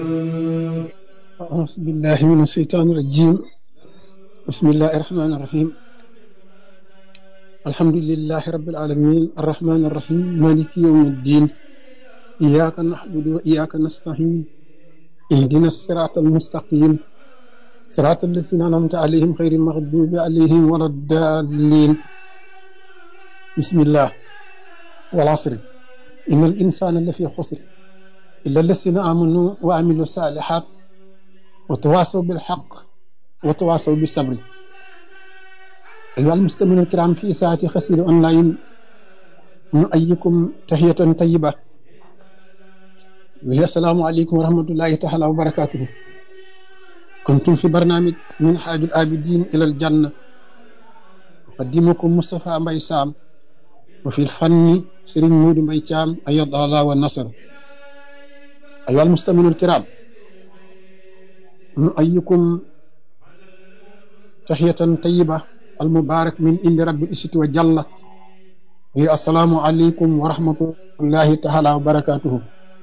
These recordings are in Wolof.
أعوذ بالله من الشيطان الرجيم. بسم الله الرحمن الرحيم. الحمد لله رب العالمين الرحمن الرحيم مالك يوم الدين. إياك نعبد وإياك نستعين. اهدنا الصراط المستقيم صراط الذين أنعمت عليهم غير المغضوب عليهم ولا الضالين. بسم الله والعصر إن الإنسان لفي خسر إلا الذين آمنوا وعملوا الصالحات وتواصوا بالحق وتواصوا بالصبر. أيها المستمعون الكرام في ساعة خسير أونلاين نؤيكم تحية طيبة وهي السلام عليكم ورحمة الله تعالى وبركاته. كنتم في برنامج من حاج العابدين إلى الجنة، أقدمكم مصطفى مباي سام، وفي الفن سرين مود مباي تام أيض الله والنصر. أيها المستمعون الكرام نؤيكم تحية طيبة المبارك من عند رب العزة وجل، وهي السلام عليكم ورحمة الله تعالى وبركاته.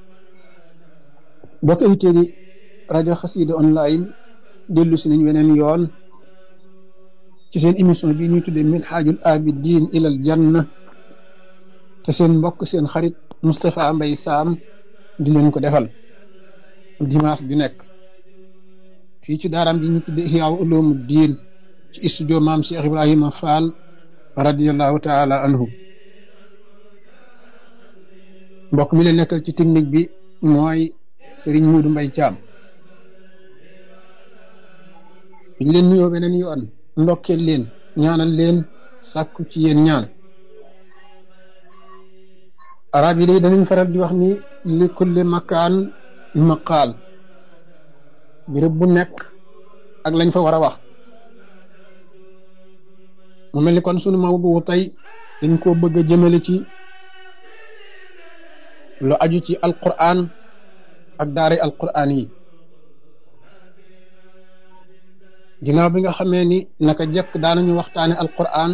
bokk auditeurs yi rajo Xassida online dellu si nañ weneen yoon ci seen émission bi ñuy tuddee min haajul abidin ilal janna, te seen mbokk seen xarit Moustapha Mbaye Sam di leen ko defal dimanche bi nekk fii ci daaram bi ñu tuddee Ihya Ulumuddin ci studio maam Cheikh Ibrahima Fall radiyallahu taala anhu. mbokk mi leen nekkal ci technique bi mooy Serigne Modou Mbaye Thiam. ñu leen nuyoo beneen yoon ndokkeel leen ñaanal leen sàkku ci yéen ñaan. arab yi day danañ faral di wax ni li kulli makaan maqaal, béréb bu nekk ak lañ fa war a wax. mu mel ni kon sunu mawdu tey dañ koo bëgg a jëmale ci lu aju ci alquran ak daara alquran yi. ginnaaw bi nga xamee ni naka jekk daanañu waxtaane alquran,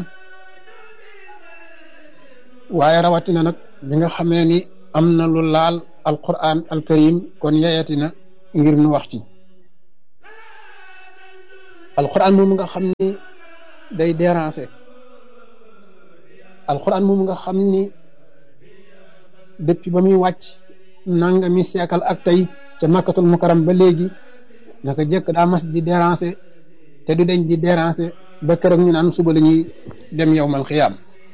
waaye rawatina nag bi nga xamee ni am na lu laal alquran alkarim, kon yeyatina ngir nu wax ci alquran moomu nga xam ni day déranger, alquran moomu nga xam ni depuis ba muy wàcc nangami seekal ak tey ca makkatul mukarram ba léegi naka jekk daa mas di déranger te du deñ di déranger ba keroog ñu naan suba la ñuy dem yawmal xiyaam.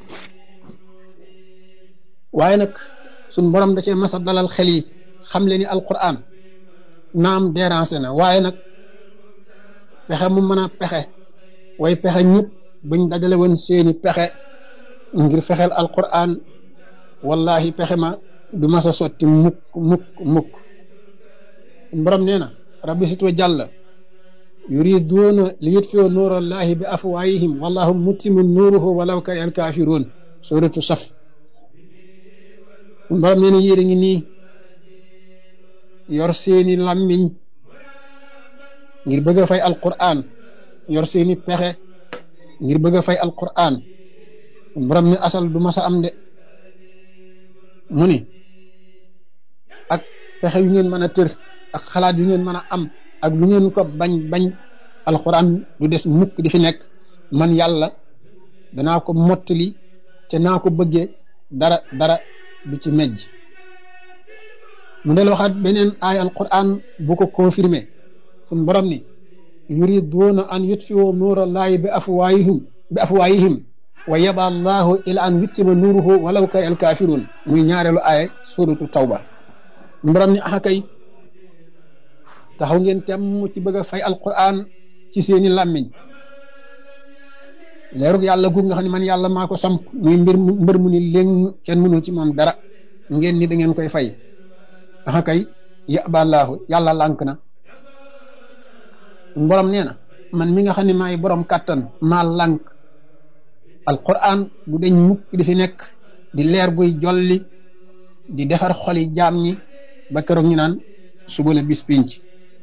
waaye nag suñ borom da cee mas a dalal xel yi xam le ni alquran naam déranger na, waaye nag pexe mu mën a pexe way pexe ñëpp buñ dajale woon seeni pexe ngir fexeel alquran, wallahi pexe ma du mas a sotti mukk mukk mukk. borom nee na rabbi sit wa jàlla yuriduuna li yutfiu nuurallahi bi afwaayihim wallahu mutimmu nuuruhu walaw kariha alkaafiruun, suratu saf. borom nee na yéen a ngi nii yor seeni làmmiñ ngir bëgg a fay alquran, yor seeni pexe ngir bëgg a fay alquran. borom ne asal du mas a am de. mu ni ak pexe yu ngeen mën a tër ak xalaat yu ngeen mën a am ak lu ngeen ko bañ bañ, alquran du des mukk di fi nekk. man yàlla danaa ko mottali te naa ko bëggee dara du ci mejj. mu del waxaat beneen aay alquran bu ko confirmé, suñ borom ni yuriduuna an yutfiu nuurallahi bi afwaayihim wa yaba allahu ila an yuttima nuuruhu walaw kari al kaafiruun, muy ñaareelu aaya suratu tawba. borom ni axa kay taxaw ngeen temm ci bëgg a fay alquran ci seeni làmmiñ. leerug yàlla guug nga xam ne man yàlla maa ko samp, muy mbër mu ni léng kenn mënul ci moom dara, ngeen ni da ngeen koy fay. axa kay yaba allahu, yàlla lànk na. borom nee na man mi nga xam ne maay borom kàttan maa lànk. alquran du deñ mukk di fi nekk di leer guy jolli di defar xoli jaam ñi ba keroog ñu naan suba la bis pinc.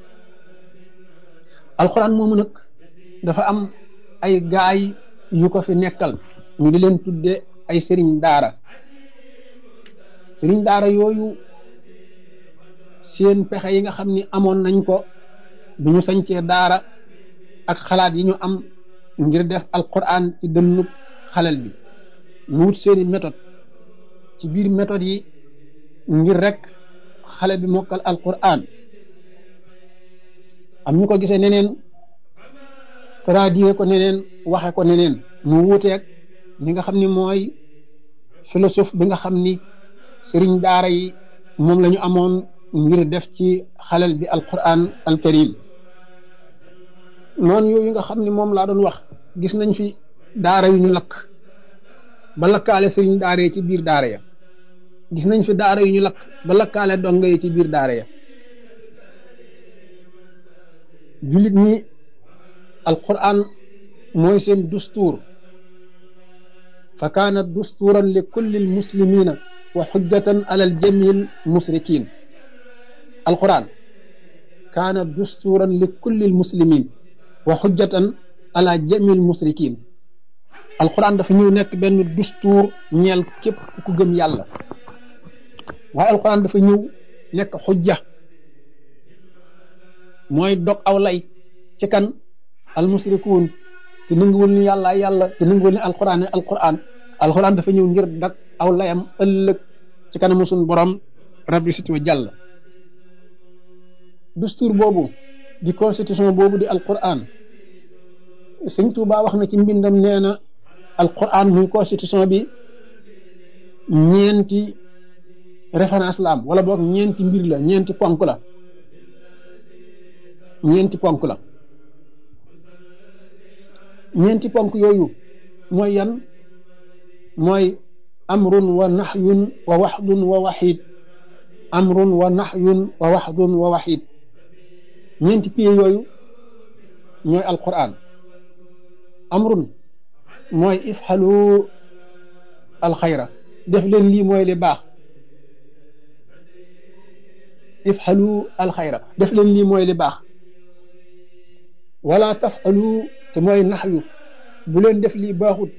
alquran moomu nag dafa am ay gaay yu ko fi nekkal, ñu di leen tudde ay sëriñ daara. sëriñ daara yooyu seen pexe yi nga xam ni amoon nañ ko bu ñu sañcee daara ak xalaat yi ñu am ngir def alquran ci dënnu xalel bi mu wut seeni méthode ci biir méthode yi ngir rek xale bi mokkal alquran am ñu ko gisee neneen traduire ko neneen waxe ko neneen mu wuuteeg li nga xam ni mooy philosophe bi nga xam ni sëriñ daara yi moom la ñu amoon ngir def ci xalel bi alquran alkarim noonu yooyu nga xam ni moom laa doon wax gis nañ fi daara yu ñu lakk ba lakkaale sëriñ daara yi ci biir daara ya gis nañ fi daara yu ñu lakk ba lakkaale donga yi ci biir daara ya jullit ñi alquran mooy seen dustuur fa kaana dustuuran li kulli almuslimina wa xujjatan ala aljamil musrikin alquran kaana dustuuran li kulli almuslimin wa xujjatan ala jamil musrikin alquran dafa ñëw nekk benn dustuur ñeel képp ku gëm yàlla waaye alquran dafa ñëw nekk xujja mooy dog aw lay ci kan almusrikuun te nanguwul ni yàlla yàlla te nanguwul ni alquran dafa ñëw ngir dag aw layam ëllëg ci kanamu suñu borom rabbi sit wa jàll dustuur boobu di constitution boobu di alquran sëñ Tuubaa wax na ci mbindam nee na alquran muy constitution bi ñeenti référence la am wala boog ñeenti mbir la ñeenti ponk la ñeenti ponk yooyu mooy yan mooy amrun wa nahyun wa waxdun wa waxid amrun wa nahyun wa waxdun wa waxid ñeenti pieds yooyu ñooy alquran amrun mooy ifxalu alxayra def leen lii mooy li baax ifxalu alxayra def leen lii mooy li baax wala tafxalu te mooy naxyu bu leen def lii baaxut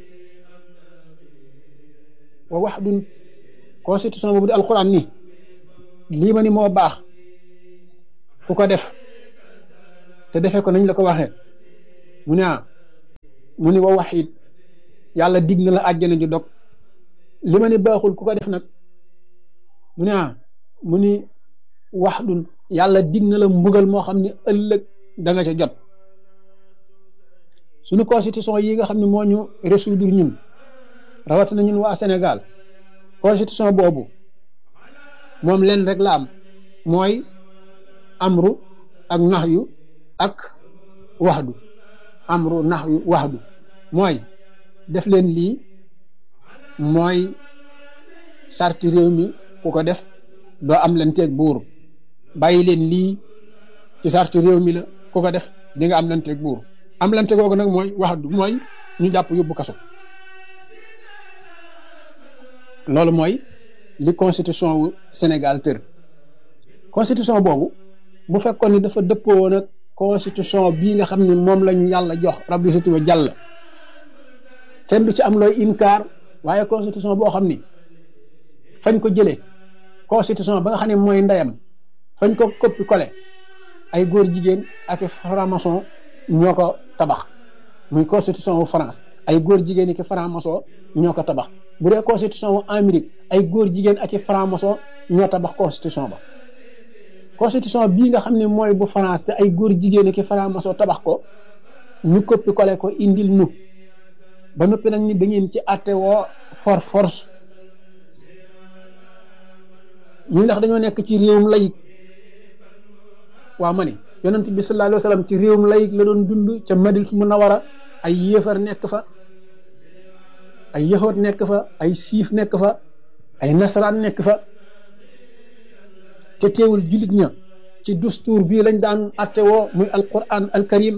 wa waxdun constitution boobu di alquran ni lii ma ni moo baax ku ko def te defee ko nañ la ko waxee mu ne mu ni wa waxit yàlla dig na la àjjana ju dog li ma ni baaxul ku ko def nag mu ne mu ni waxdun yàlla dig na la mbugal moo xam ne ëllëg da nga ca jot suñu constitution yi nga xam ne moo ñu résoudre ñun rawatina ñun waa Sénégal constitution boobu moom leen rek la am mooy amru ak naxyu ak waxdu amru naxyu waxdu mooy def leen lii mooy sarti réew mi ku ko def doo am leen teeg buur bàyyi leen lii ci sarti réew mi la ku ko def di nga am leen teeg buur am lante googu nag mooy waxdu mooy ñu jàpp yóbbu kaso loolu mooy li constitution wu Sénégal tër constitution boobu bu fekkoon ni dafa dëppoo nag constitution bii nga xam ne moom la ñu yàlla jox rabbi siti wa jàll kenn du ci am looy inkaar waaye constitution boo xam ni fañ ko jëlee constitution ba nga xam ne mooy ndeyam fañ ko coppi collé ay góor jigéen ak franc-maçon ñoo ko tabax muy constitution wu France ay góor jigéen ak franc-maçon ñoo ko tabax bu dee constitution wu Amérique ay góor jigéen ak franc-maçon ñoo tabax constitution ba constitution bii nga xam ne mooy bu France te ay góor jigéen ak franc-maçon tabax ko ñu coppi collé ko indil nu ba noppi nag ni da ngeen ci àtte woo force ñu ndax dañoo nekk ci réewum layik waaw ma ni yonent bi sallallahu alayhi wa sallam ci réewum layik la doon dund ca Madina Munawara ay yéefar nekk fa ay yahood nekk fa ay siif nekk fa ay nasaraan nekk fa te teewul jullit ña ci dustuur bii lañ daan àtte woo muy alquran alkarim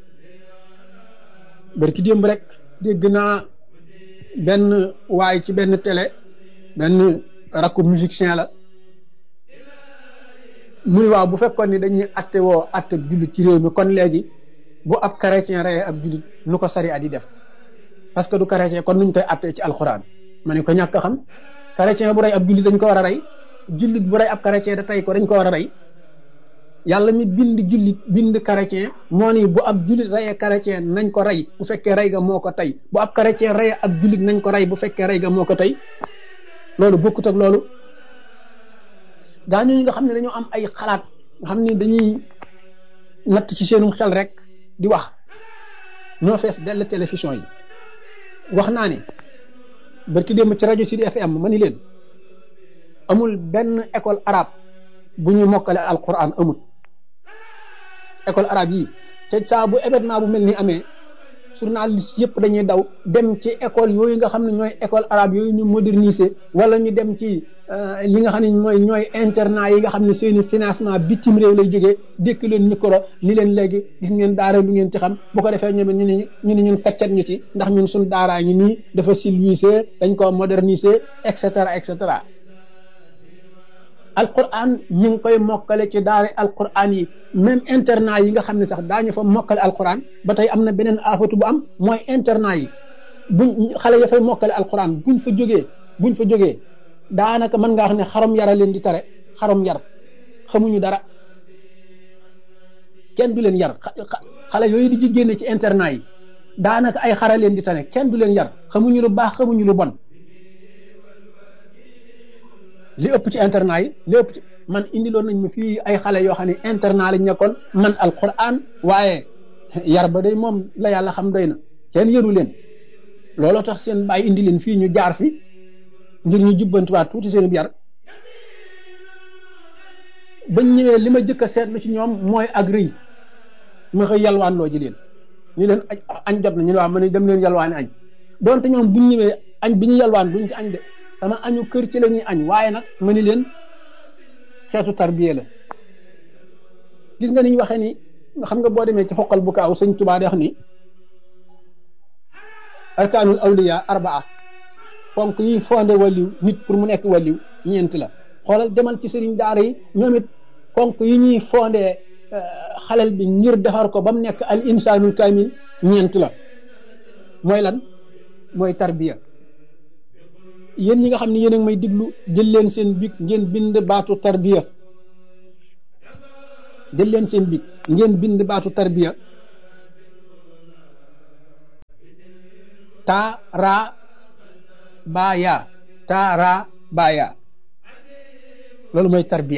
barki démb rek dégg naa benn waay ci benn télé benn rakku musicien la muy waaw bu fekkoon ni dañuy atte woo atte jullit ci réew mi kon léegi bu ab chrétien reyee ab jullit nu ko sari at yi def parce que du chrétien kon nuñ koy attee ci alxuraan ma ne ko ñàkk a xam chrétien bu rey ab jullit dañ ko war a rey jullit bu rey ab chrétien da tey ko dañ ko war a rey yàlla mi bind jullit bind chrétien moo ni bu ab jullit reyee chrétien nañ ko rey bu fekkee rey ga moo ko tey bu ab chrétien reyee ab jullit nañ ko rey bu fekkee rey ga moo ko tey loolu bokkut ak loolu. gaañu nga xam ne dañoo am ay xalaat nga xam ne dañuy natt ci seenum xel rek di wax ñoo fees dell télévision yi. wax naa ne barki démb ci rajo Sud FM ma ni leen amul benn école arabe bu ñuy mokkale alquran amul école arabe yi te saa bu événement bu mel ni amee journaliste yëpp dañuy daw dem ci école yooyu nga xam ne ñooy école arabe yooyu ñu moderniser wala ñu dem ci li nga xam ne ñooy internat yi nga xam ne seeni financement bitim réew lay jógee dékk leen micro ni leen léegi gis ngeen daara lu ngeen ci xam bu ko defee ñoom ñu ne ñun kaccat ñu ci ndax ñun suñ daaraa ngi nii dafa civilisé dañ ko moderniser et cetera et cetera. alquran ñu ngi koy mokkale ci daara alquran yi même internat yi nga xam ne sax daañu fa mokkale alquran ba tey am na beneen aafatu bu am mooy internat yi buñ xale ya fay mokkale alquran buñ fa jógee daanaka mën ngaa xam ne xarom yara leen di tare xarom yar xamuñu dara kenn du leen yar xale yooyu di génne ci internat yi daanaka ay xara leen di tane kenn du leen yar xamuñu lu baax xamuñu lu bon. li ëpp ci internat yi li ëpp ci man indiloon nañ ma fii ay xale yoo xam ne internat lañ nekkoon man alquran waaye yar ba day moom la yàlla xam doy na kenn yëru leen looloo tax seen bàyyi indi leen fii ñu jaar fi ngir ñu jubbantiwaat tuuti seen yar bañ ñëwee li ma jëkk a seetlu ci ñoom mooy ak rëy ma xëy yalwaan loo ji leen ñu leen añ jot na ñu ne waaw ma ne dem leen yalwaani añ donte ñoom buñ ñëwee añ bi ñu yalwaan duñ ci añ de sama añu kër ci la ñuy añ waaye nag ma ni leen xeetu tarbiya la gis nga ni ñu waxee ni xam nga boo demee ci xoqal bu kaaw sëñ Tuubaa di wax ni arkaanul awliya arbaa fonk yi fondé waliw nit pour mu nekk waliw ñeent la xoolal demal ci sëriñ daara yi ñoom it fonk yi ñuy fondé xalel bi ngir defar ko ba mu nekk al insaanul kaamil ñeent la mooy lan mooy tarbiya. yéen ñi nga xam ne yéen a ngi may diglu jël leen seen bic ngeen bind baatu tarbiya jël leen seen bic ngeen bind baatu tarbiya taara baaya loolu mooy tarbiya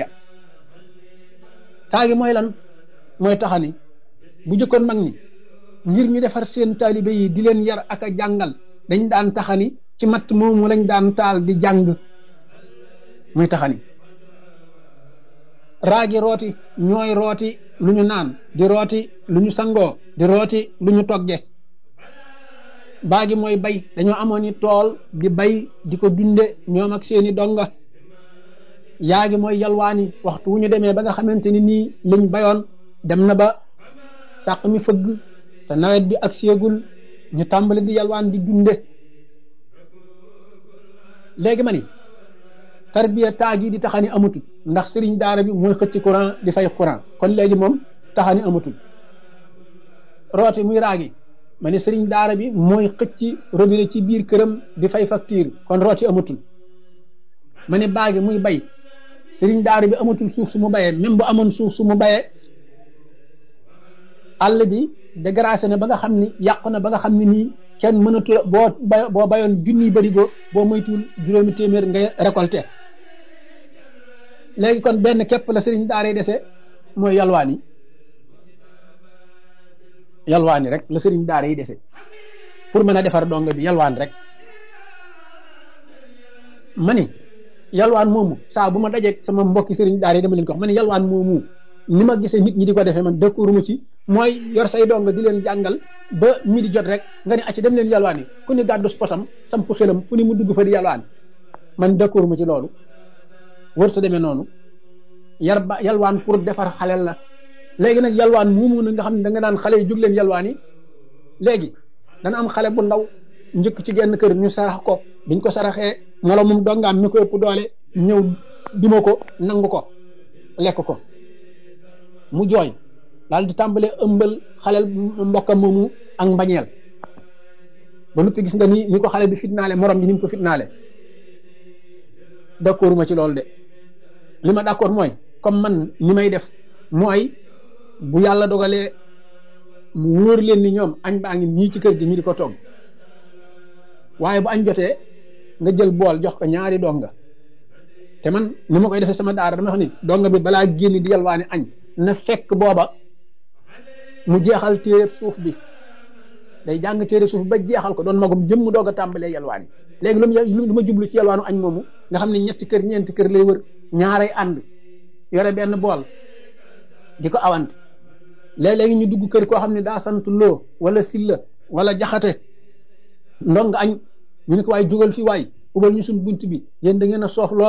taagi mooy lan mooy taxani bu jëkkoon mag ñi ngir ñu defar seen taalibe yi di leen yar ak a jàngal dañ daan taxani ci matt moomu lañ daan taal di jàng muy taxani raagi rooti ñooy rooti lu ñu naan di rooti lu ñu sangoo di rooti lu ñu togge baagi mooy bay dañoo amoon ni tool di bay di ko dunde ñoom ak seeni donga yaagi mooy yalwaani waxtu wu ñu demee ba nga xamante ni nii liñ bayoon dem na ba sàq mi fëgg te nawet bi ak seegul ñu tàmbali di yalwaan di dunde léegi ma ni tarbiya taagi di taxani amatul ndax sëriñ daara bi mooy xëcc courant di fay courant kon léegi moom taxani amatul rooti muy raagi ma ni sëriñ daara bi mooy xëcc robinet ci biir këram di fay facture kon rooti amatul ma ni baagi muy bay sëriñ daara bi amatul suuf su mu bayee même bu amoon suuf su mu bayee àll bi dégracé na ba nga xam ni yàqu na ba nga xam ni nii kenn mënatu boo bayoon junniy barigo boo moytuwul juróomi téeméer ngay récolté léegi kon benn képp la sëriñ daara yi dese mooy yalwaani rek la sëriñ daara yi dese pour mën a defar donga bi yalwaan rek ma ni yalwaan moomu saa bu ma dajeeg sama mbokki sëriñ daara yi dama leen ko wax ma ni yalwaan moomu ni ma gisee nit ñi di ko defee man d'accord mu ci mooy yor say donga di leen jàngal ba midi jot rek nga ne acci dem leen yalwaan yi ku ne gàddu potam samp xelam fu ni mu dugg fa di yalwaan man d'accord mu ci loolu warut a demee noonu yalwaan pour defar xalel la léegi nag yalwaan moomu na nga xam ne da nga naan xale yi jóg leen yalwaan yi léegi dana am xale bu ndaw njëkk ci genn kër ñu sarax ko biñ ko saraxee ngelaw moom dongaam mi ko ëpp doole ñëw duma ko nangu ko lekk ko mu jooy daal di tàmbalee ëmbal xaleel mbokkam moomu ak mbañeel ba noppi gis nga ni ko xale bi fitnaale morom ji ni mu ko fitnaale d'accord ma ci loolu de li ma d'accord mooy comme man ni may def mooy bu yàlla dogalee mu wóor leen ni ñoom añ baa ngi nii ci kër gi ñu di ko togg waaye bu añ jotee nga jël bool jox ko ñaari donga te man ni ma koy defee sama daara dama wax ni donga bi balaa génn di yalwaani añ na fekk booba mu jeexal téere suuf bi day jàng téere suuf ba jeexal ko doon magum jëm mu doog a tàmbalee yalwaani léegi lu ma jublu ci yalwaanu añ moomu nga xam ne ñetti kër ñeenti kër lay wër ñaaray ànd yore benn bool di ko awante léeg-léegi ñu dugg kër koo xam ne daa sant loo wala silla wala jaxate ndong añ ñu ne ko waay dugal fi waay ubal ñu suñ bunt bi yéen da ngeen a soof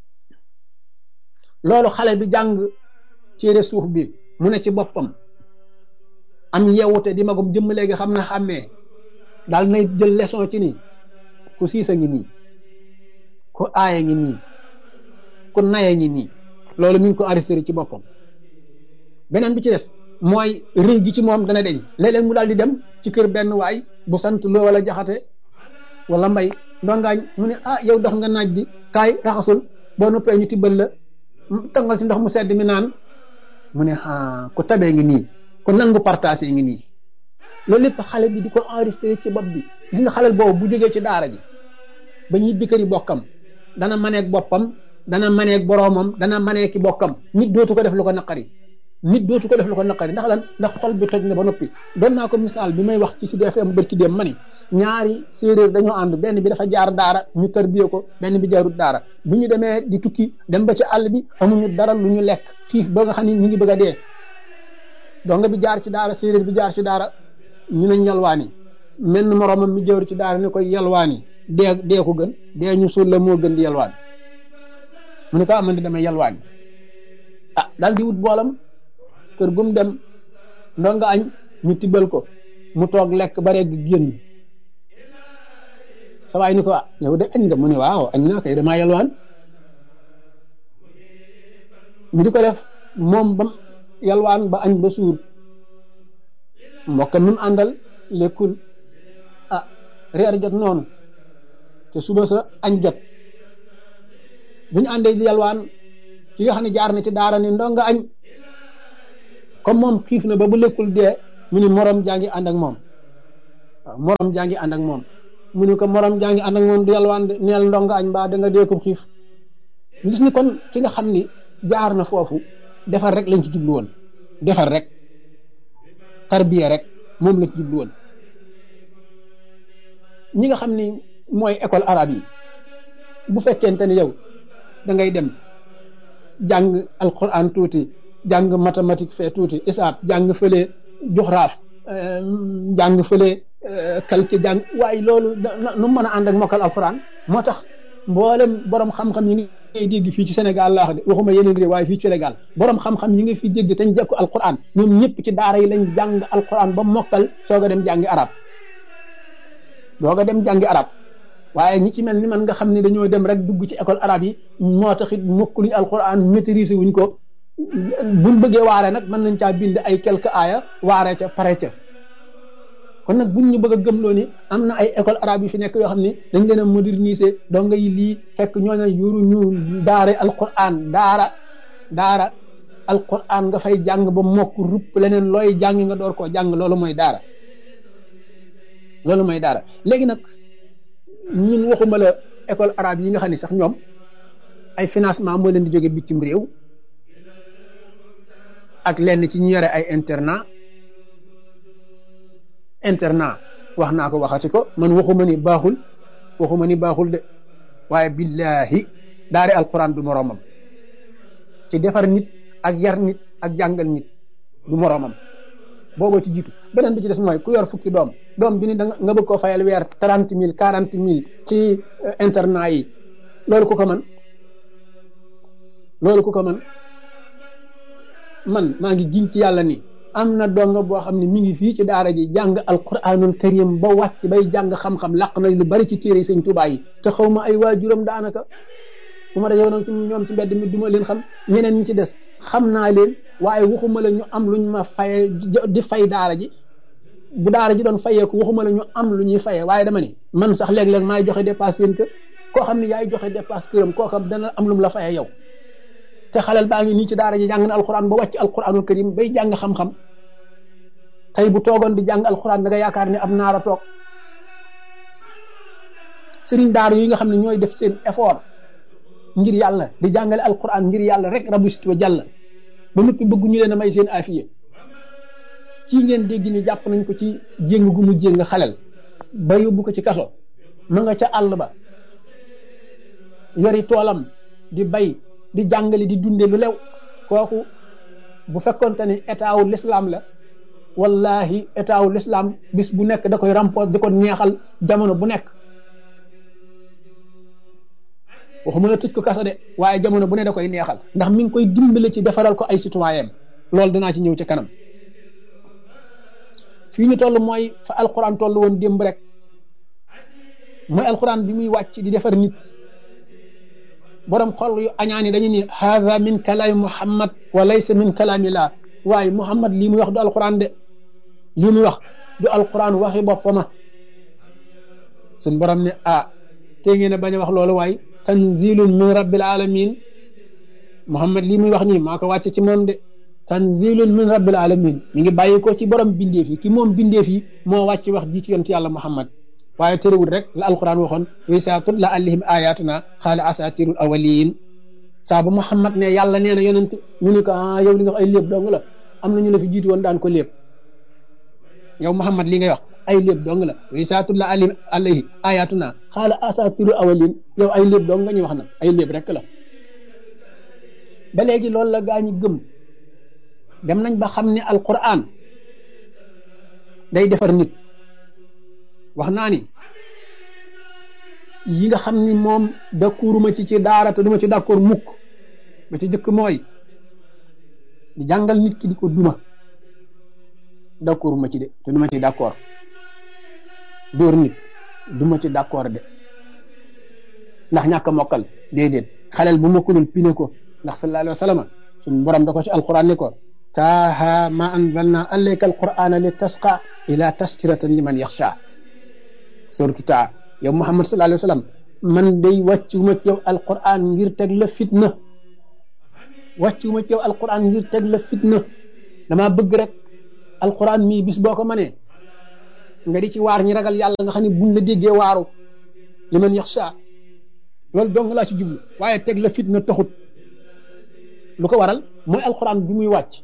loolu xale bi jàng téere suuf bi mu ne ci boppam am yeewute di magum jëmm léegi xam na xàmmee daal nay jël leçon ci nii ku siisa ngi nii ku aaya ngi nii ku naya ngi nii loolu mi ngi ko enregistré ci boppam beneen bi ci des mooy rëy gi ci moom dana deñ léeg-léeg mu daal di dem ci kër benn waay bu sant loo wala jaxate wala mbay ndongaañ mu ne yow dox nga naaj di kaay raxasul boo noppee ñu tibbal la tangal ci ndox mu sedd mi naan mu ne ku tabee ngi nii ku nangu partagé ngi nii loolu lépp xale bi di ko enregistré ci bopp bi gis nga xalel boobu bu jógee ci daara ji ba ñibbi kër yi bokkam dana maneeg boppam dana maneeg boroomam dana maneeg ki bokkam nit dootu ko def lu ko naqari ndax lan ndax xol bi toj na ba noppi doon naa ko misaal bi may wax ci Sud FM bërki dem ma ni ñaari séeréer dañoo ànd benn bi dafa jaar daara ñu tarbiye ko benn bi jaarut daara bu ñu demee di tukki dem ba ci àll bi amuñu dara lu ñu lekk xiif ba nga xam ne ñu ngi bëgg a dee donga bi jaar ci daara séeréer bi jaar ci daara ñu nañ yalwaani menn moroomam mi jawru ci daara ne koy yalwaani dee ko gën dee ñu suul la moo gën di yalwaan mu ne ko amandi damay yalwaani daal di wut boolam kër gum dem ndonga añ ñu tibbal ko mu toog lekk ba regg génn sa waay ni ko yow de añ nga mu ne waaw añ naa koy damaa yalwaan ñu di ko def moom bam yalwaan ba añ ba suur mbokkam mi mu àndal lekkul reer jot noonu te suba sa añ jot bu ñu àndee di yalwaan ki nga xam ne jaar na ci daara ni ndonga añ comme moom xiif na ba bu lekkul dee mu ni morom jaa ngi ànd ak moom morom jaa ngi ànd ak moom mu ni ko morom jaa ngi ànd ak moom di yalwaan de neel ndonga añ mbaa da nga dee ko xiif gis ni kon ki nga xam ni jaar na foofu defar rek lañ ci jublu woon defar rek tarbiya rek moom lañ ci jublu woon ñi nga xam ni mooy école arabe yi bu fekkente ni yow da ngay dem jàng alquran tuuti jàng mathématique fee tuuti isaab jàng fële joxraaf jàng fële calcul jàng waaye loolu nu mën a ànd ak mokkal alquran moo tax mboolem borom xam-xam yi ngay dégg fii ci Sénégal laa wax de waxuma yeneen réew waaye fii ci Sénégal borom xam-xam yi nga fi dégg te ñu jekku alquran ñoom ñëpp ci daara yi lañ jàng alquran ba mokkal soog a dem jàngi arab waaye ñi ci mel ni man nga xam ne dañoo dem rek dugg ci école arabe yi moo taxit mokkuluñ alquran maîtriser wuñ ko buñ bëggee waare nag mën nañ caa bind ay quelques aaya waare ca pare ca kon nag buñ ñu bëgg a gëmloo ni am na ay école arabe yi fi nekk yoo xam ne dañ leen a moderniser donga yi lii fekk ñooñu yuru ñu daara alquran daara alquran nga fay jàng ba mokk rupp leneen looy jàng nga door koo jàng loolu mooy daara léegi nag ñun waxuma la école arabe yi nga xam ne sax ñoom ay financement moo leen di jóge bitim réew ak lenn ci ñu yore ay internat wax naa ko waxati ko man waxuma ni baaxul de waaye billahi daare alquran du moroomam ci defar nit ak yar nit ak jàngal nit du moroomam booboo ci jiitu beneen bi ci des mooy ku yor fukki doom bi ni nga bëgg koo fayal weer 30,000 40,000 ci internat yi loolu ku ko man man maa ngi giñ ci yàlla ni am na donga boo xam ne mi ngi fii ci daara ji jàng alquranul karim ba wàcc bay jàng xam-xam laq nañ lu bari ci téere yi sëñ Tuubaa yi te xaw ma ay waajuram daanaka bu ma dajee nag ci ñoom ci mbedd mi du ma leen xam ñeneen ñi ci des xam naa leen waaye waxuma la ñu am luñ ma faye di fay daara ji bu daara ji doon fayee ko waxuma la ñu am lu ñuy fayee waaye dama ni man sax léeg-léeg maay joxe dépasse seen kër koo xam ne yaay joxe dépasse këram koo xam dana am lu mu la fayee yow te xalal baa ngi nii ci daara ji jàng na alquran ba wàcc alquranul karim bay jàng xam-xam tey bu toogoon di jàng alquran da nga yaakaar ne am naara toog sëriñ daara yi nga xam ne ñooy def seen effort ngir yàlla di jàngale alquran ngir yàlla rek rabbi sit wa jàll ba noppi bëgg ñu leen a may seen afiye kii ngeen dégg ni jàpp nañ ko ci jéng gu mu jéng xalel ba yóbbu ko ci kaso ma nga ca àll ba yori toolam di bay di jàngale di dunde lu lew kooku bu fekkonte ne état wu l'islam la wallahi état wu l'islam bis bu nekk da koy remposer di ko neexal jamono bu nekk waxuma la tëj ko kaso de waaye jamono bu ne da koy neexal ndax mi ngi koy dimbale ci defaral ko ay citoyen loolu danaa ci ñëw ci kanam fii ñu toll mooy fa alquran toll woon démb rek mooy alquran bi muy wàcc di defar nit borom xol yu añaani dañu ni haada min kalaami muhammad wa laysa min kalaami laa waaye muhammad lii muy wax du alquran de lii muy wax du alquran waxi boppama suñ borom ne te ngeen a bañ a wax loolu waaye tanzilun min rabbil alamin muhammad lii muy wax nii maa ko wàcce ci moom de tanzilun min rabbil alamin mi ngi bàyyi ko ci borom bindeef yi ki moom bindeef yi moo wàcc wax ji ci yonent yàlla muhammad waaye terewul rek la alquran waxoon wa izaa tutla alayhim ayatuna qaala asatirul awwalin saa ba muhammad ne yàlla nee na yonent ñu ni ko yow li nga wax ay léeb dong la am na ñu la fi jiitu woon daan ko léeb yow muhammad li ngay wax ay léeb dong la wa izaa tutla alayhi ayatuna qaala asatirul awwalin yow ay léeb dong nga ñuy wax nag ay léeb rek la ba léegi loolu la gaa ñi gëm dem nañ ba xam ne alquran day defar nit wax naa ni yi nga xam ni moom d'accorduma ci daara te duma ci d'accord mukk ba ci jëkk mooy di jàngal nit ki di ko duma d'accorduma ci de te duma ci d'accord dóor nit duma ci d'accord de ndax ñàkk a mokkal déedéet xaleel bu mokkulul pine ko ndax sallallahu alayhi wa sallam suñ borom da ko ci alquran ni ko taaha ma anzalna alayka alqur'ana li tasqa ila taskiratan liman yaxsha suratu taa yow muhammad sallallahu alayhi wa sallam man day wàccuma ci yow alquran ngir teg la fitna wàccuma ci yow alquran ngir teg la fitna dama bëgg rek alquran mii bis boo ko mënee nga di ci waar ñi ragal yàlla nga xam ne buñ la déggee waaru liman yaxsha loolu dong laa ci jublu waaye teg la fitna taxut lu ko waral mooy alquran bi muy wàcc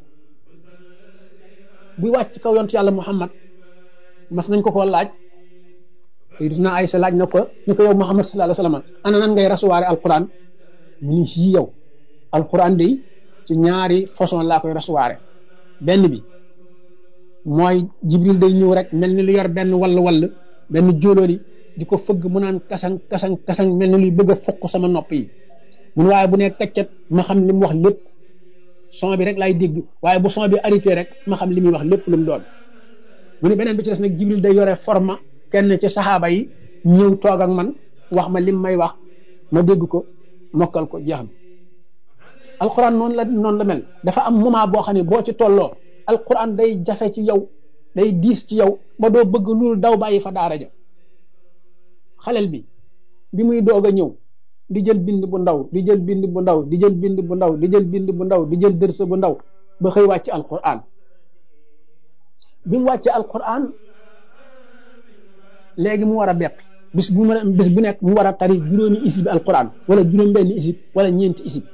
buy wàcc kaw yontu yàlla muhammad mas nañ ko koo laaj Sayyidina Aysa laaj na ko ni ko yow muhammad sallallahu alayhi wa sallam ana nan ngay rasuwaare alquran mu ni sii yow alquran day ci ñaari façon laa koy rasuwaare benn bi mooy jibril day ñëw rek mel ni lu yor benn wall benn jóolóoli di ko fëgg mu naan kasang kasang kasang mel ni luy bëgg a fokk sama nopp yi mun waaye bu ne kaccat ma xam li mu wax lépp son bi rek laay dégg waaye bu son bi arrêté rek ma xam li muy wax lépp lu mu doon mu ne beneen bi ci des nag jibril day yore forma kenn ci saxaaba yi ñëw toog ak man wax ma lim may wax ma dégg ko mokkal ko jeex na alquran noonu la mel dafa am moment boo xam ne boo ci tolloo alquran day jafe ci yow day diis ci yow ba doo bëgg loolu daw bàyyi fa daara ja xalel bi muy doog a ñëw di jël bind bu ndaw di jël bind bu ndaw di jël bind bu ndaw di jël bind bu ndaw di jël dërsa bu ndaw ba xëy wàcc alquran bi mu wàcce alquran léegi mu war a beq bis bu nekk mu war a tari juróomi isib alquran wala juróom benn isib wala ñeenti isib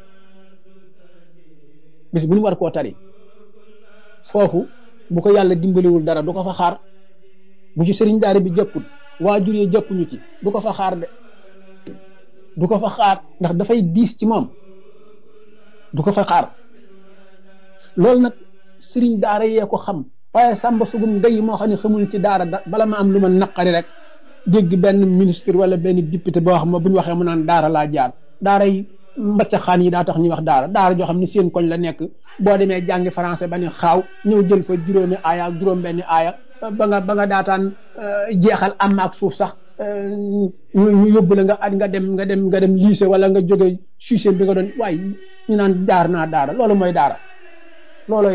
bis bu ñu war koo tari foofu bu ko yàlla dimbaliwul dara du ko fa xaar bu ci sëriñ daara bi jëppul waajur yi jëppuñu ci du ko fa xaar de du ko fa xaar ndax dafay diis ci moom du ko fa xaar loolu nag sëriñ daara yee ko xam waaye sàmba sugum ngay moo xam ne xamul ci daara bala ma am lu ma naqari rek dégg benn ministre wala benn député boo xam ne bu ñu waxee mu naan daara laa jaar daara yi mbacca xaan yi daa tax ñuy wax daara joo xam ne seen koñ la nekk boo demee jàngi français ba ne xaaw ñëw jël fa juróomi aaya ak juróom benni aaya ba nga daataan jeexal am ak suuf sax ñu yóbbu la nga dem lycée wala nga jóge suiseen bi nga doon waaye ñu naan jaar naa daara loolu mooy daara loolooy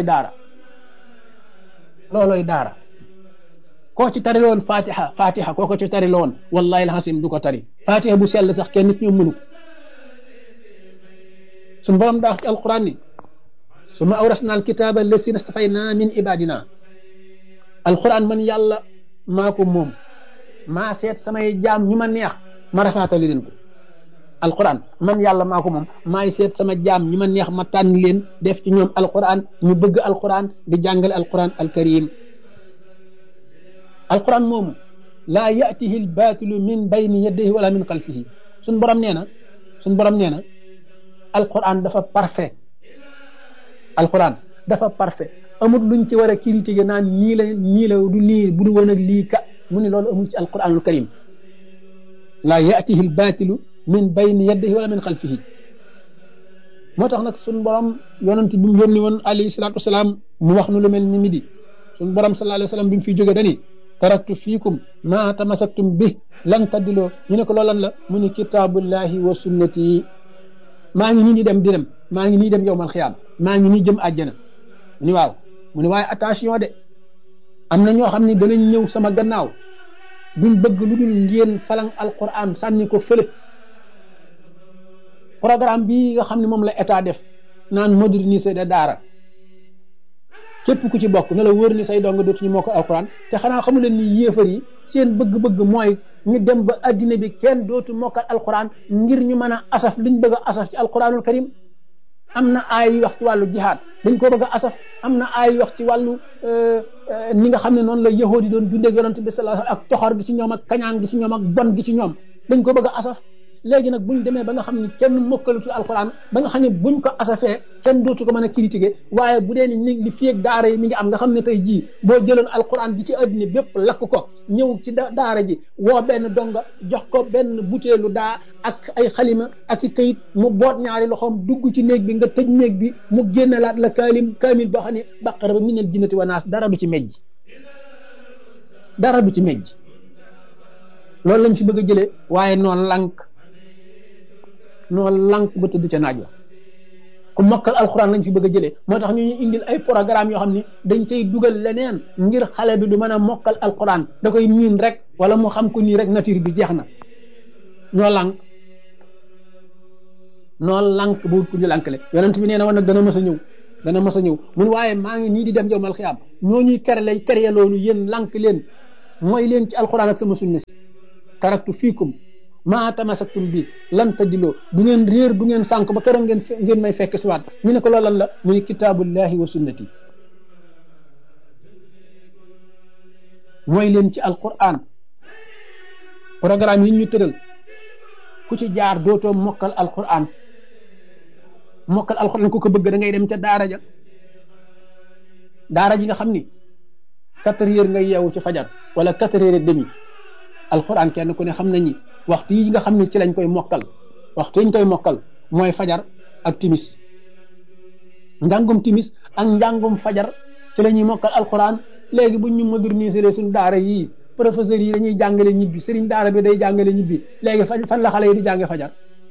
daara koo ci tari loon fatiha koo ko ci tari loon wallahi alhasim du ko tari fatiha bu sell sax kenn nit ñoo mënu suñu borom daa wax ci alquran ni summa awrasna alkitaba allasina stafayna min ibadina alquran man yàlla maa ko moom maa seet samay jaam ñu ma neex ma rafaatali leen ko alquran man yàlla maa ko moom maay seet sama jaam ñi ma neex ma tànn leen def ci ñoom alquran ñu bëgg alquran di jàngale alquran alkarim alquran moomu laa yatihi albatilu min bayni yadayhi wala min xalfihi suñ borom nee na alquran dafa parfait alquran dafa parfait amul luñ ci war a critiquer naan nii la du nii bu du woon ak lii ka mu ne loolu amul ci alquranul karim laa yatihi albatilu min bayni yadayhi wala min xalfihi moo tax nag suñ borom yonent bi mu yónni woon alayhi salaatu wasalaam mu wax nu lu mel ni midi suñ borom sallallahu alayhi wa sallam bi mu fiy jógee dani taraktu fiikum ma tamasaktum bi lan taddiloo ñu ne ko loolan la mu ni kitaabullahi wa sunnati maa ngi nii di dem maa ngi nii dem yowmal xiyaam maa ngi nii jëm àjjana mu ni waaw mu ni waaye attention de am na ñoo xam ne danañ ñëw sama gannaaw duñ bëgg lu dul ngeen falang alquran sànni ko fële programme bii nga xam ne moom la état def naan moderniser de daara képp ku ci bokk na la wóor ni say dong dootuñu moo ko alquran te xanaa xamu leen ni yéefar yi seen bëgg-bëgg mooy ñu dem ba addina bi kenn dootu mokkal alquran ngir ñu mën a asaf liñ bëgg a asaf ci alquranul karim am na ay wax ci wàllu jihaad dañ ko bëgg a asaf am na ay wax ci wàllu ni nga xam ne noonu la yahudi doon dundee yonent bi sallallahu alayhi wasallam ak toxor gi ci ñoom ak kañaan gi ci ñoom ak bon gi ci ñoom dañ ko bëgg a asaf léegi nag buñ demee ba nga xam ne kenn mokkalutu alquran ba nga xam ne buñ ko asafee kenn dootu ko mën a critiquer waaye bu dee ni li fii ak daara yi mi ngi am nga xam ne tey jii boo jëloon alquran ji ci addina bépp lakk ko ñëw ci daara ji woo benn donga jox ko benn butéelu daa ak ay xalima ak i kayit mu boot ñaari loxoom dugg ci néeg bi nga tëj néeg bi mu génnelaat la kaamil boo xam ne baqara ba minal jinnati wa naas dara du ci mejj loolu lañ fi bëgg a jëlee waaye noonu lank ba tëdd ca naaj wa ku mokkal alxuraan lañ fi bëgg a jëlee moo tax ñu ñuy indil ay programme yoo xam ni dañ cay dugal leneen ngir xale bi du mën a mokkal alxuraan da koy miin rek wala mu xam ko nii rek nature bi jeex na ñoo lank ba wut ku ñu lankle yonent bi nee na woon nag dana mës a ñëw mun waaye maa ngi nii di dem yawmal xiyaam ñoo ñuy kere loolu yéen lank leen mooy leen ci alxuraan ak sama sunna si taraktu fiikum maa tamasaktum bi lan tadiloo du ngeen réer du ngeen sànk ba keroog ngeen may fekk si waat ñu ne ko loolan la mu ni kitaabullahi wa sunnati mooy leen ci alquran programme yi ñu tëral ku ci jaar dootoo mokkal alquran ku ko bëgg da ngay dem ca daara ji nga xam ni 4 heures nga yeewu ci fajar wala 4 heures et demi alquran kenn ku ne xam nañi waxtu yi nga xam ne ci lañ koy mokkal waxtu yi ñu koy mokkal mooy fajar ak timis njàngum timis ak njàngum fajar ci la ñuy mokkal alquran léegi buñ ñu moderniser suñu daara yii professeurs yi dañuy jàngale ñibbi sëriñ daara bi day jàngale ñibbi léegi fan la xale yi di jànge fajar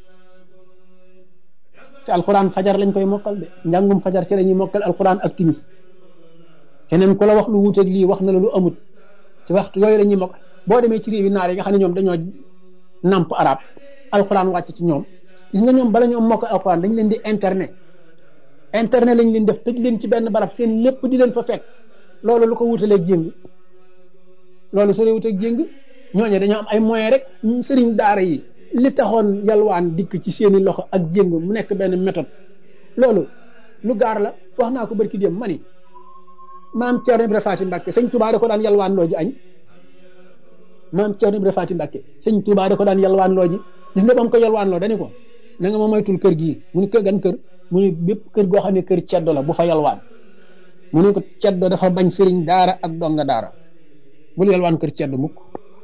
te alquran fajar lañ koy mokkal de njàngum fajar ci la ñuy mokkal alquran ak timis keneen ku la wax lu wuuteeg lii wax na la lu amut ci waxtu yooyu la ñuy mokkal boo demee ci réew yi naar yi nga xam ne ñoom dañoo namp arab alquran wàcc ci ñoom gis nga ñoom bala ñoom mokkal alquran dañ leen di internet lañ leen def tëj leen ci benn barab seen lépp di leen fa fekk loolu lu ko wutalee jéng loolu soo dee wuteeg jéng ñooñu dañoo am ay moyens rek sëriñ daara yi li taxoon yalwaan dikk ci seeni loxo ak jéng mu nekk benn méthode loolu lu gaar la wax naa ko barki dem ma ni maam Thierno Ibrahima Faty Mbacke sëñ Touba da ko daan yalwaan loo ji añ maam Thierno Ibrahima Faty Mbacke sëñ Touba da ko daan yalwaan loo ji gis nga ba mu ko yalwaan loo dani ko na nga ma moytul kër gii mu ni kër gan kër mu ni bépp kër goo xam ne kër ceddo la bu fa yalwaan mu ne ko ceddo dafa bañ sëriñ daara ak donga daara bul yalwaan kër ceddo mukk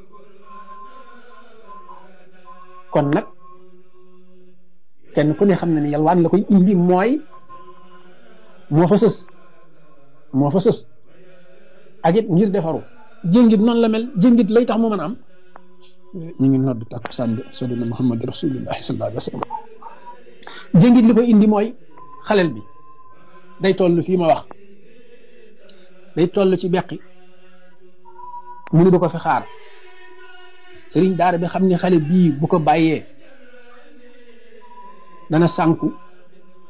kon nag kenn ku ne xam na ne yalwaan la koy indi mooy moo fa sës ak it ngir defaru jëngit noonu la mel jëngit lay tax mu mën a am ñu ngi nodd takkusaan bi sayyidina Muhammad rasulullahi sallallahu alayhi wa sallam jëngit li koy indi mooy xalel bi day toll fii ma wax day toll ci beqi mu ni du ko fi xaar sëriñ daara bi xam ne xale bii bu ko bàyyee dana sànku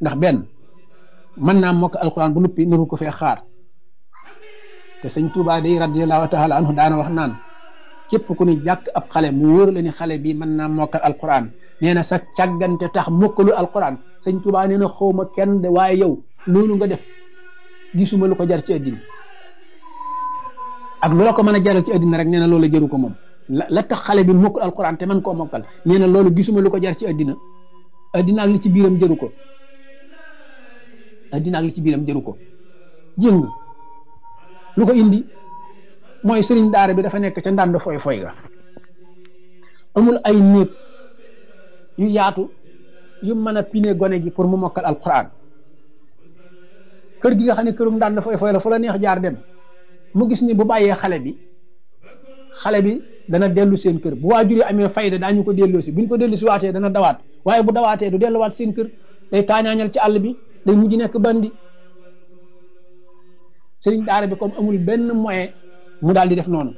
ndax benn mën naa mokk alquran bu nuppi nuru ko fee xaar te sëñ Tuubaa day radiyallahu taala anhu daana wax naan képp ku ni jàkk ab xale mu wóor la ni xale bi mën naa mokkal alquran nee na sa càggante tax mokkalu alquran sëñ Tuubaa nee na xawma kenn de waaye yow loolu nga def gisuma lu ko jar ci àddina ak lu la ko mën a jaral ci àddina rek nee na loolu jëru ko moom la tax xale bi mokkul alquran te man koo mokkal nee na loolu gisuma lu ko jar ci àddina àddina ak li ci biiram jëru ko àddina ak li ci biiram jëru ko jéng lu ko indi mooy sëriñ daara bi dafa nekk ca ndànd foy foy ga amul ay néeg yu yaatu yu mën a pine gone gi pour mu mokkal alquran kër gi nga xam ne kërum ndànd foy foy la fu la neex jaar dem mu gis ni bu bàyyee xale bi dana dellu seen kër bu waajur yi amee fayda daañu ko delloosi buñ ko dellusi waatee dana dawaat waaye bu dawaatee du delluwaat seen kër day taañaañal ci àll bi day mujj nekk bandi sëriñ daara bi comme amul benn moyen mu daal di def noonu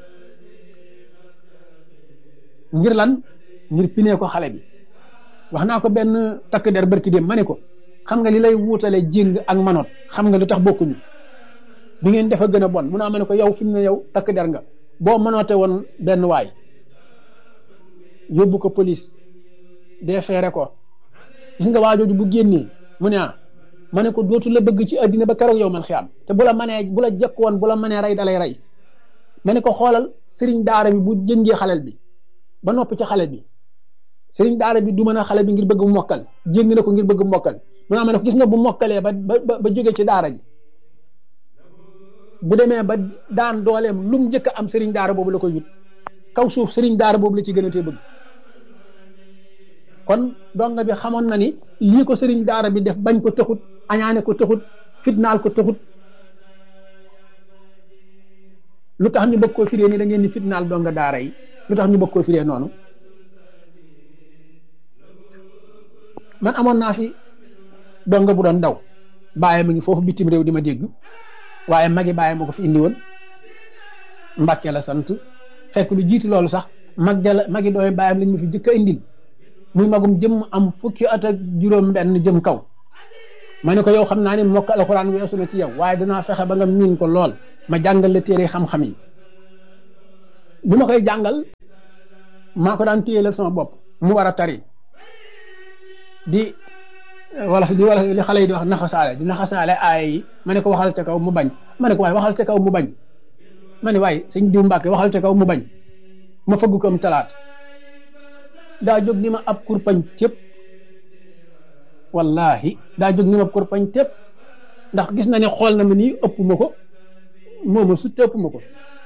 ngir lan ngir pinee ko xale bi wax naa ko benn takk der barki dem ma ne ko xam nga li lay wuutale jéng ak manoot xam nga lu tax bokkuñu bi ngeen defa gën a bon mun naa ma ne ko yow fi mu ne yow takk der nga boo mënoote woon benn waay yóbbu ko police defeere ko gis nga waajooju bu génnee mu ne ma ne ko dootu la bëgg ci àddina ba keroog yow man xiyaam te bu la jekk woon bu la mënee rey dalay rey ma ne ko xoolal sëriñ daara bi bu jëngee xalel bi ba noppi ci xale bi sëriñ daara bi du mën a xale bi ngir bëgg mu mokkal jéng na ko ngir bëgg mu mokkal mu naa ma ne ko gis nga bu mokkalee ba jóge ci daara ji bu demee ba daan dooleem lu mu njëkk am sëriñ daara boobu la koy wut kaw suuf sëriñ daara boobu la ci gën a tee bëgg kon donga bi xamoon na ni lii ko sëriñ daara bi def bañ ko taxut añaane ko taxut fitnaal ko taxut lu tax ñu bëgg koo firee ni da ngeen ni fitnaal donga daara yi lu tax ñu bëgg koo firee noonu man amoon naa fi donga bu doon daw bàyyi ma ngi foofu bitim réew di ma dégg waaye magi bàyyi ma ko fi indi woon Mbàkke la sant fekk lu jiitu loolu sax magi dooy bàyyam lañ ma fi jëkk a indil muy magum jëm am fukki at ak juróom benn jëm kaw ma ne ko yow xam naa ne mokk alxuraan weesu na ci yow waaye danaa fexe ba nga miin ko lool ma jàngal la téere xam-xam yi bi ma koy jàngal maa ko daan téyelal sama bopp mu war a tari di li xale yi di wax naxasaale aaya yi ma ne ko waxal ca kaw mu bañ ma ne ko waaye waxal ca kaw mu bañ ma ne waaye sëñ diw Mbàkke waxal ca kaw mu bañ ma fëgg ko am talaat daa jóg ni ma ab kurpañ tépp wallahi daa jóg ni ma ab kurpañ tépp ndax gis na ne xool na ma nii ëpp ma ko mooma su ëpp ma ko